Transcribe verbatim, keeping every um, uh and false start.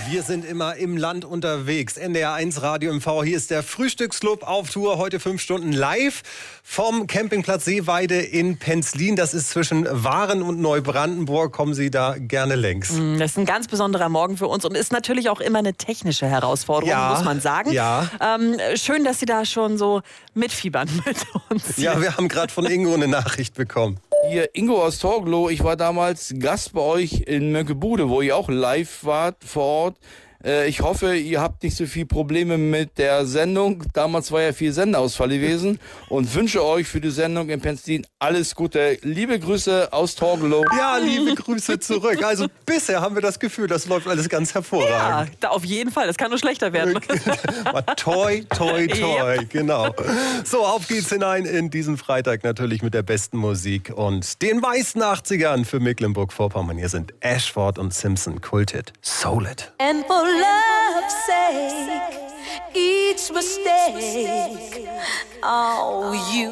Wir sind immer im Land unterwegs. N D R eins Radio M V. Hier ist der Frühstücksclub auf Tour. Heute fünf Stunden live vom Campingplatz Seeweide in Penzlin. Das ist zwischen Waren und Neubrandenburg. Kommen Sie da gerne längs. Das ist ein ganz besonderer Morgen für uns und ist natürlich auch immer eine technische Herausforderung, ja, muss man sagen. Ja. Ähm, schön, dass Sie da schon so mitfiebern mit uns. Ja, wir haben gerade von Ingo eine Nachricht bekommen. Hier, Ingo aus Torgelow, ich war damals Gast bei euch in Mönckebude, wo ihr auch live wart vor Ort. Äh, ich hoffe, ihr habt nicht so viel Probleme mit der Sendung. Damals war ja viel Sendeausfall gewesen und wünsche euch für die Sendung in Penzlin alles Gute. Liebe Grüße aus Torgelow. Ja, liebe Grüße zurück. Also bisher haben wir das Gefühl, das läuft alles ganz hervorragend. Ja, da auf jeden Fall. Das kann nur schlechter werden. Toi, toi, toi. Ja. Genau. So, auf geht's hinein in diesen Freitag natürlich mit der besten Musik und den meisten achtzigern für Mecklenburg-Vorpommern. Hier sind Ashford und Simpson, Kulthit, Soul It. And for love's sake, each mistake, oh, you